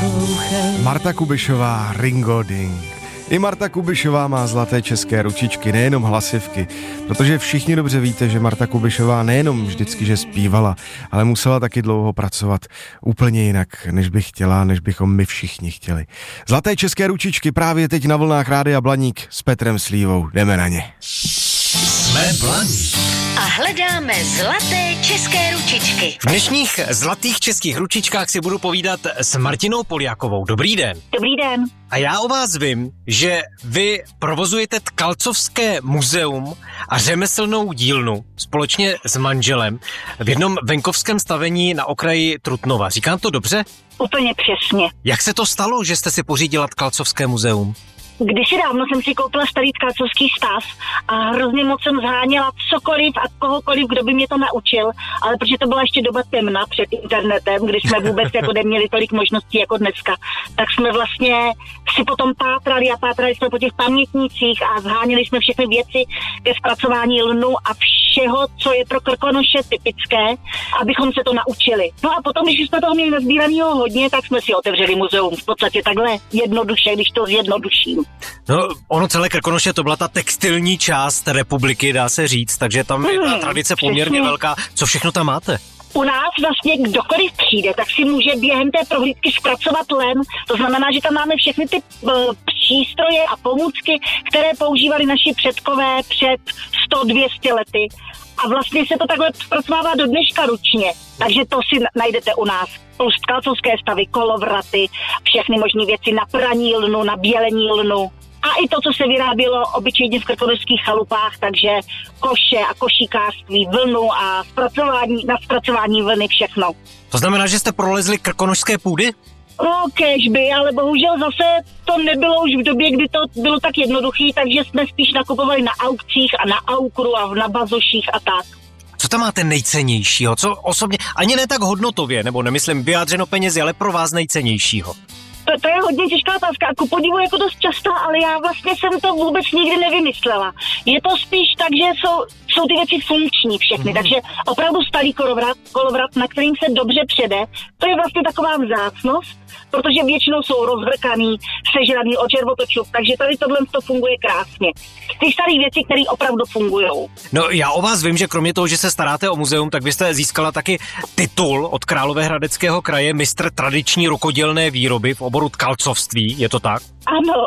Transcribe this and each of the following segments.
Marta Kubišová, Ringo Ding. I Marta Kubišová má zlaté české ručičky, nejenom hlasivky, protože všichni dobře víte, že Marta Kubišová nejenom vždycky, že zpívala, ale musela taky dlouho pracovat úplně jinak, než by chtěla, než bychom my všichni chtěli. Zlaté české ručičky právě teď na vlnách Rádia Blaník s Petrem Slívou. Jdeme na ně. Jsme Blaník. A hledáme zlaté české ručičky. V dnešních zlatých českých ručičkách si budu povídat s Martinou Poljákovou. Dobrý den. Dobrý den. A já o vás vím, že vy provozujete Tkalcovské muzeum a řemeslnou dílnu společně s manželem v jednom venkovském stavení na okraji Trutnova. Říkám to dobře? Úplně přesně. Jak se to stalo, že jste si pořídila Tkalcovské muzeum? Kdysi dávno jsem si koupila starý tkalcovský stav a hrozně moc jsem zháněla cokoliv a kohokoliv, kdo by mě to naučil, ale protože to byla ještě doba temna před internetem, kdy jsme vůbec jako neměli tolik možností jako dneska, tak jsme vlastně si potom pátrali jsme po těch pamětnících a zháněli jsme všechny věci ke zpracování lnu a všeho, co je pro Krkonoše typické, abychom se to naučili. No a potom, když jsme toho měli nazbíranýho hodně, tak jsme si otevřeli muzeum. V podstatě takhle jednoduše, když to zjednoduším. No, ono celé Krkonoše to byla ta textilní část republiky, dá se říct, takže tam je ta tradice poměrně velká. Co všechno tam máte? U nás vlastně kdokoliv přijde, tak si může během té prohlídky zpracovat len. To znamená, že tam máme všechny ty přístroje a pomůcky, které používali naši předkové před 100-200 lety. A vlastně se to takhle zpracovává do dneška ručně. Takže to si najdete u nás. Plus tkalcovské stavy, kolovraty, všechny možné věci na praní lnu, na bělení lnu. A i to, co se vyrábělo obyčejně v krkonošských chalupách, takže koše a košíkářství, vlnu a zpracování vlny, všechno. To znamená, že jste prolezli krkonošské půdy? No, kéžby, ale bohužel zase to nebylo už v době, kdy to bylo tak jednoduchý, takže jsme spíš nakupovali na aukcích a na aukru a na bazoších a tak. Co tam máte nejcennějšího? Co osobně, ani ne tak hodnotově, nebo nemyslím vyjádřeno penězi, ale pro vás nejcennějšího? To je hodně těžká otázka a ku podivu jako dost často, ale já vlastně jsem to vůbec nikdy nevymyslela. Je to spíš tak, že jsou ty věci funkční všechny, takže opravdu starý kolovrat, na kterým se dobře přede, to je vlastně taková vzácnost, protože většinou jsou rozvrkaný, sežraný od červotočů, takže tady tohle to funguje krásně. Ty staré věci, které opravdu fungujou. No já o vás vím, že kromě toho, že se staráte o muzeum, tak vy jste získala taky titul od Královéhradeckého kraje mistr tradiční rukodělné výroby v oboru tkalcovství, je to tak? Ano.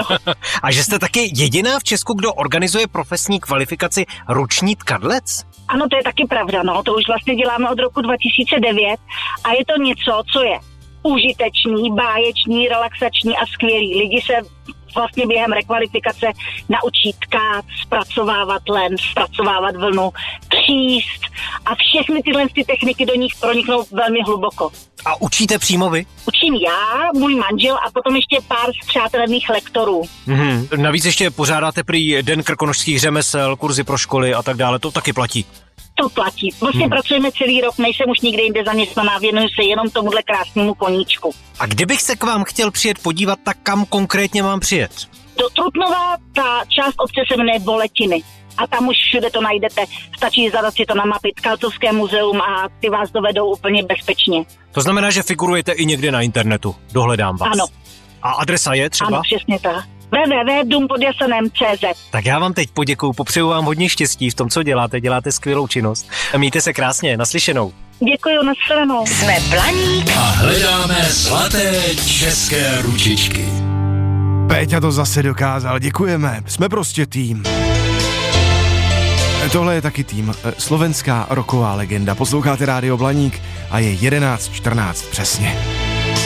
A že jste taky jediná v Česku, kdo organizuje profesní kvalifikaci ruční tkadlec? Ano, to je taky pravda, no, to už vlastně děláme od roku 2009 a je to něco, co je užitečný, báječný, relaxační a skvělý. Lidi se vlastně během rekvalifikace naučí tkát, zpracovávat len, zpracovávat vlnu, tříst a všechny tyhle techniky do nich proniknou velmi hluboko. A učíte přímo vy? Učím já, můj manžel a potom ještě pár spřátelených lektorů. Navíc ještě pořádáte prý Den krkonošských řemesel, kurzy pro školy a tak dále, to taky platí. To platí. Vlastně pracujeme celý rok, nejsem už nikde jinde zaměstnaná, věnuju se jenom tomuhle krásnému koníčku. A kdybych se k vám chtěl přijet podívat, tak kam konkrétně mám přijet? Do Trutnova ta část obce se jmenuje Boletiny. A tam už všude to najdete. Stačí zadat si to na mapy Tkalcovské muzeum a ty vás dovedou úplně bezpečně. To znamená, že figurujete i někde na internetu. Dohledám vás. Ano. A adresa je třeba? Ano, přesně tak. www.dumpodjasanem.cz. Tak já vám teď poděkuju, popřeju vám hodně štěstí v tom, co děláte skvělou činnost. A mějte se krásně, naslyšenou. Děkuju, nashledanou. Jsme Blaník a hledáme zlaté české ručičky. Péťa to zase dokázal, děkujeme, jsme prostě tým. Tohle je taky tým, slovenská rocková legenda. Posloucháte Rádio Blaník a je 11:14 přesně.